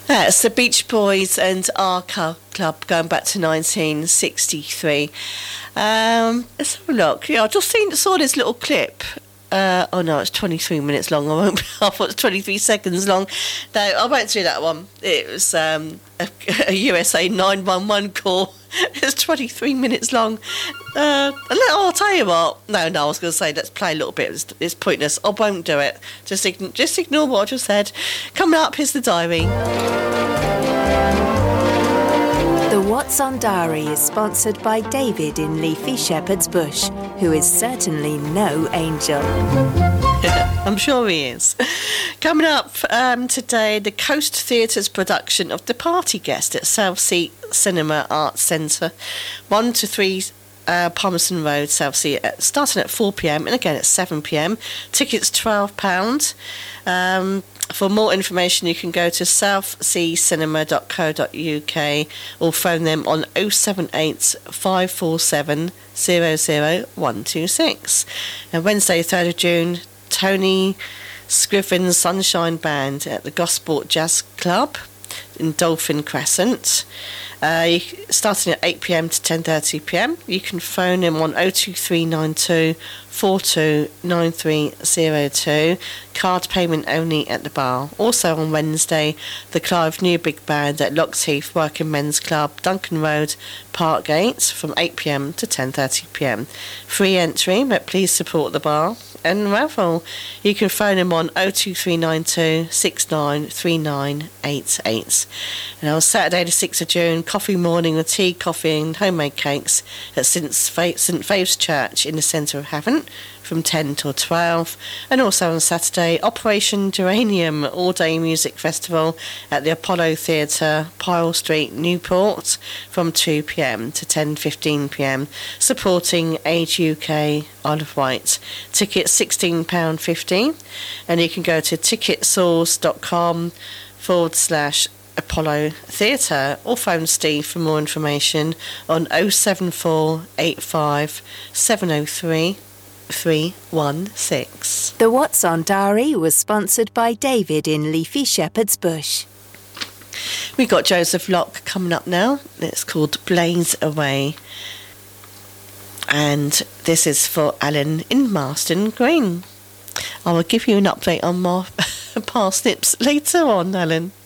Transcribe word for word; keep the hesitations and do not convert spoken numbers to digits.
That's the Beach Boys and our Club going back to nineteen sixty-three. Um, let's have a look. Yeah, I just seen, saw this little clip. Uh, oh no, it's twenty-three minutes long. I won't. I thought it was twenty-three seconds long. No, I won't do that one. It was um, a, a U S A nine one one call. It's twenty-three minutes long. Uh, and let, oh, I'll tell you what. No, no, I was going to say let's play a little bit. It's, it's pointless. I won't do it. Just, ign- just ignore what I just said. Coming up, here's the diary. The What's On Diary is sponsored by David in Leafy Shepherd's Bush, who is certainly no angel. I'm sure he is. Coming up um, today, the Coast Theatre's production of The Party Guest at Southsea Cinema Arts Centre, one to three uh, Palmerston Road, Southsea, uh, starting at four p.m. and again at seven p.m. Tickets twelve pounds. Um, For more information, you can go to southsea cinema dot co dot uk or phone them on oh seven eight, five four seven, zero zero one two six. And Wednesday, third of June, Tony Scriven's Sunshine Band at the Gosport Jazz Club in Dolphin Crescent. Uh, you, starting at eight p.m. to ten thirty p.m. You can phone him on oh two three nine two, four two nine three zero two. Card payment only at the bar. Also on Wednesday, the Clive New Big Band at Lockheath Working Men's Club, Duncan Road, Parkgate, from eight p.m. to ten thirty p.m. Free entry, but please support the bar and raffle. You can phone him on oh two three nine two, six nine three nine eight eight. And on Saturday the sixth of June, coffee morning with tea, coffee and homemade cakes at St Faith's Church in the centre of Havant from ten till twelve. And also on Saturday, Operation Geranium all-day music festival at the Apollo Theatre, Pyle Street, Newport, from two p.m. to ten fifteen p.m, supporting Age U K Isle of Wight. Tickets sixteen pounds fifty, and you can go to ticketsource.com forward slash Apollo Theatre or phone Steve for more information on oh seven four eight five seven oh three three one six. The What's On Diary was sponsored by David in Leafy Shepherd's Bush. We've got Joseph Locke coming up now. It's called Blaze Away. And this is for Alan in Marston Green. I will give you an update on my parsnips later on, Alan.